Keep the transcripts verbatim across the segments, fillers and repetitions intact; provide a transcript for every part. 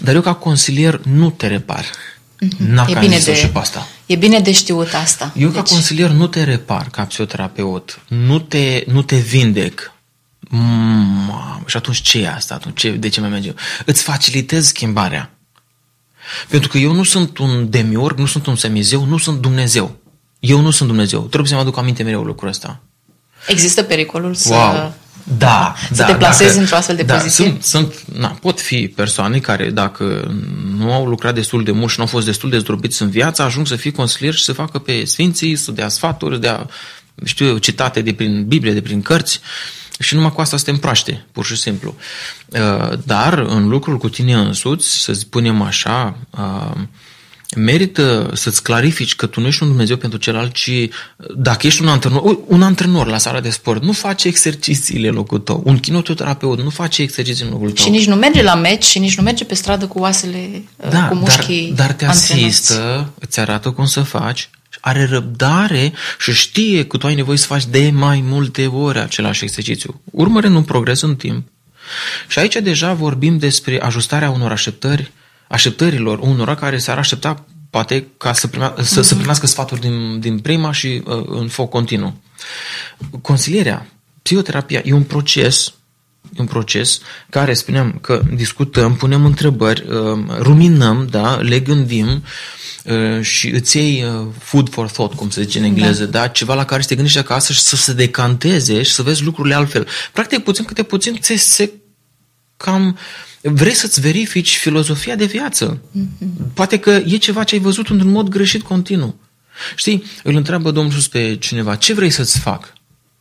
Dar eu ca consilier nu te repar. Mm-hmm. N-a e, bine de, și pe asta. e bine de știut asta. Eu ca deci... consilier nu te repar ca psihoterapeut. Nu te, nu te vindec. Mm, și atunci ce e asta? Atunci ce, de ce mai merge? Îți facilitez schimbarea. Pentru că eu nu sunt un demiurg, nu sunt un semizeu, nu sunt Dumnezeu. Eu nu sunt Dumnezeu. Trebuie să mă aduc aminte mereu lucrul ăsta. Există pericolul să, wow. da, să da, te plasezi dacă, într-o astfel de da, poziție? Sunt, sunt, na, pot fi persoane care, dacă nu au lucrat destul de mult și nu au fost destul de zdrobiți în viață, ajung să fie consilieri și să facă pe sfinții, să dea sfaturi, să dea, știu eu, citate de prin Biblie, de prin cărți. Și numai cu asta să te împraște, pur și simplu. Dar în lucrul cu tine însuți, să spunem așa, merită să-ți clarifici că tu nu ești un Dumnezeu pentru celălalt, ci dacă ești un antrenor, un antrenor la sala de sport, nu face exercițiile în locul tău. Un kinesioterapeut nu face exerciții în locul tău. Și nici nu merge la meci și nici nu merge pe stradă cu oasele, da, cu mușchii dar, dar te antrenați. asistă, îți arată cum să faci, are răbdare și știe că tu ai nevoie să faci de mai multe ori același exercițiu. Urmărând un progres în timp. Și aici deja vorbim despre ajustarea unor așteptări, așteptărilor unora care s-ar aștepta poate ca să, primea, să, uh-huh. să primească sfaturi din, din prima și uh, în foc continuu. Consilierea, psihoterapia e un proces, un proces care spuneam că discutăm, punem întrebări, uh, ruminăm, da, le gândim uh, și îți iei uh, food for thought, cum se zice în engleză, da. Da? Ceva la care să te gândești acasă și să se decanteze și să vezi lucrurile altfel. Practic, puțin câte puțin ți se cam... Vrei să-ți verifici filozofia de viață. Mm-hmm. Poate că e ceva ce ai văzut într-un mod greșit continuu. Știi, îl întreabă Domnul Iisus pe cineva, ce vrei să-ți fac?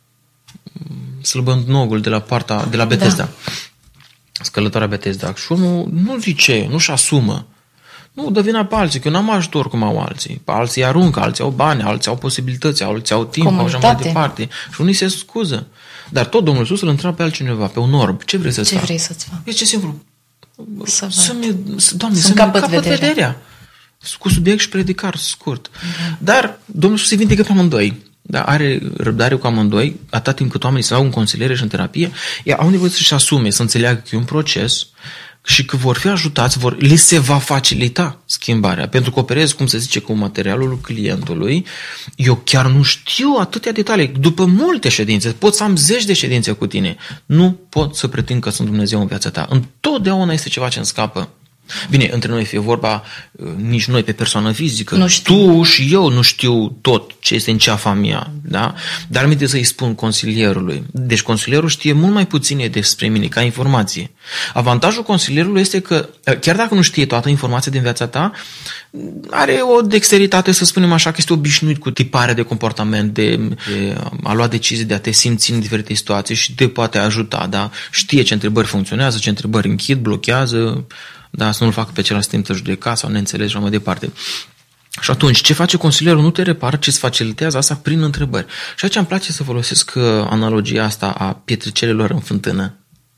Slăbănogul de la partea, de la Betesda. Da. Scălătoarea Betesda. Și omul nu zice, nu-și asumă. Nu, dă vina pe alții, că eu n-am ajutor cum au alții. Pe alții aruncă, alții au bani, alții au posibilități, alții au timp, au așa mai departe. Și unii se scuză. Dar tot Domnul Iisus îl întreabă pe altcineva, pe un orb. Ce vrei să-ți ce fac? vrei să-ți fac? E ce simplu. Să să-mi, Doamne, să-mi să-mi capăt, capăt vederea. vederea. Cu subiect și predicar scurt. Mm-hmm. Dar Domnul Iisus se vindecă pe amândoi. Da, are răbdare cu amândoi, atât timp cât oamenii se au în consiliere și în terapie, ei au nevoie să-și asume, să înțeleagă că e un proces și că vor fi ajutați, vor, li se va facilita schimbarea. Pentru că operez, cum se zice, cu materialul clientului, eu chiar nu știu atâtea detalii. După multe ședințe, pot să am zeci de ședințe cu tine. Nu pot să pretind că sunt Dumnezeu în viața ta. Întotdeauna este ceva ce îmi scapă. Bine, între noi fie vorba, nici noi pe persoană fizică, tu și eu nu știu tot ce este în ceafa mea, da? Dar mi-e să-i spun consilierului. Deci consilierul știe mult mai puține despre mine ca informație. Avantajul consilierului este că, chiar dacă nu știe toată informația din viața ta, are o dexteritate, să spunem așa, că este obișnuit cu tiparea de comportament, de, de a lua decizii, de a te simți în diferite situații și te poate ajuta, da? Știe ce întrebări funcționează, ce întrebări închid, blochează, da, să nu-l facă pe celălalt timp să judeca sau neînțeles și mai departe. Și atunci, ce face consilierul? Nu te repară, ci îți facilitează asta prin întrebări. Și aici îmi place să folosesc analogia asta a pietricelelor în fântână.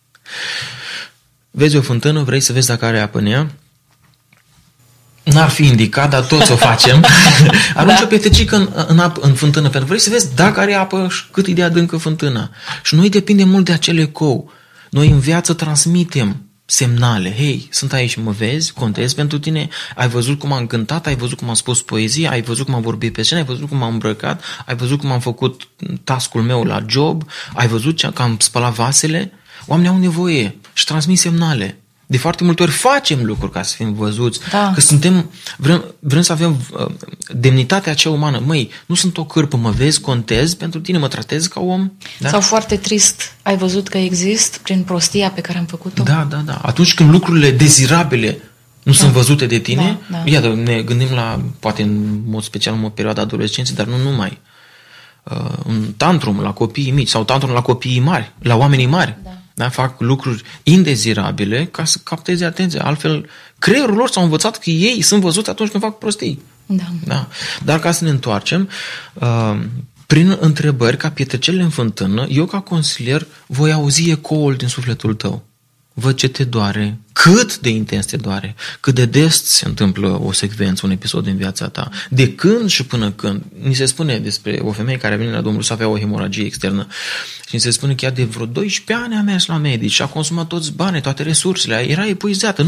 Vezi o fântână, vrei să vezi dacă are apă în ea? N-ar fi indicat, dar toți o facem. Arunci da. o pietricică în, în, apă, în fântână, pentru că vrei să vezi dacă are apă și cât e de adâncă fântâna. Și noi depindem mult de acel ecou. Noi în viață transmitem semnale. Hei, sunt aici, mă vezi, contez pentru tine, ai văzut cum am cântat, ai văzut cum am spus poezie, ai văzut cum am vorbit pe scenă, ai văzut cum am îmbrăcat, ai văzut cum am făcut task-ul meu la job, ai văzut că am spălat vasele. Oamenii au nevoie și transmit semnale. De foarte multe ori facem lucruri ca să fim văzuți, da. Că suntem, vrem, vrem să avem uh, demnitatea aceea umană. Măi, nu sunt o cârpă, mă vezi, contez pentru tine, mă tratez ca om. Da? Sau foarte trist, ai văzut că exist prin prostia pe care am făcut-o? Da, da, da. Atunci când lucrurile dezirabile nu da. sunt văzute de tine, da, da. Iată, ne gândim la, poate în mod special în o perioadă adolescenței, dar nu numai. Uh, un tantrum la copiii mici sau tantrum la copiii mari, la oamenii mari. Da. Da, fac lucruri indezirabile ca să capteze atenția. Altfel, creierul lor s-a învățat că ei sunt văzuți atunci când fac prostii. Da. Da. Dar ca să ne întoarcem, uh, prin întrebări ca pietrăcelele în fântână, eu ca consilier voi auzi ecoul din sufletul tău. Văd ce te doare, cât de intens te doare, cât de des se întâmplă o secvență, un episod din viața ta, de când și până când. Ni se spune despre o femeie care a venit la Domnul să avea o hemoragie externă și ni se spune că ea de vreo doisprezece ani a mers la medici și a consumat toți banii, toate resursele, era epuizată.